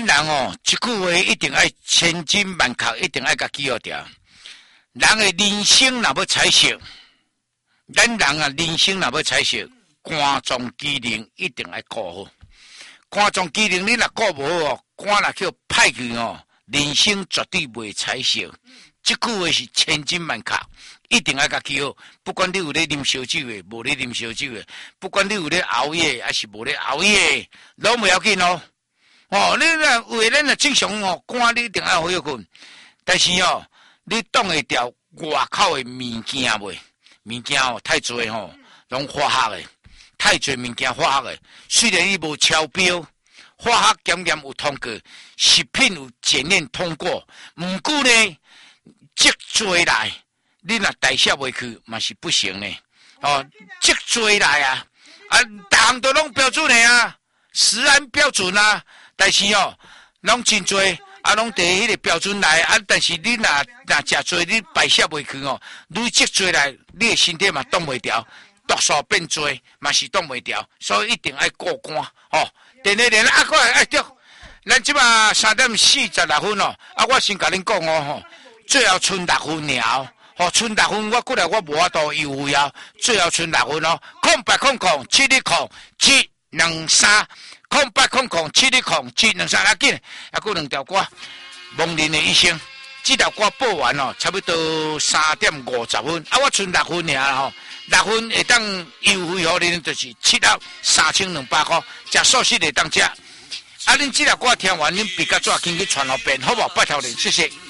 咱人哦，一句话一定爱千金万确，一定爱甲记号掉。人的人生若要彩色，咱人啊，人生若要彩色，肝脏机能一定爱顾好。肝脏机能你若顾无好哦，肝若叫歹去哦，人生绝对袂彩色。这句话是千金万确，一定要甲记好。不管你有咧啉烧酒的，无咧啉烧酒的；不管你有咧熬夜，还是无咧熬夜，拢袂要紧哦。哦，你若为咱若正常哦，肝你一定要好困。但是哦，你挡会掉外口的物件袂？物件哦太多吼，拢化学的，太多物件化学的。虽然你无超标，化学检验有通过，食品有检验通过，毋过呢，积做来，你若代谢袂去，嘛是不行呢。哦，积做来啊，逐项都拢标准的啊，食安标准啊。但是哦，拢真多，拢伫迄个标准内但是你若食多，你排泄袂去哦，累积做来，你的身体嘛挡袂掉，毒素变多，嘛是挡袂掉，所以一定要顾肝哦。电话连过来，对，咱即马3:46哦，我先甲恁讲哦吼，最后剩6分了，哦，剩6分，我过来我无法度优惠啊，最后剩6分哦，0800710723。0800710723，要紧，还佫2条歌，梦林的一生，这条歌播完哦，差不多3:50分，我剩6分尔吼，6分会当优惠予恁，就是7盒3200块，食素食会当食。恁这条歌听完，恁比较早紧去传互便，好无？拜托恁，谢谢。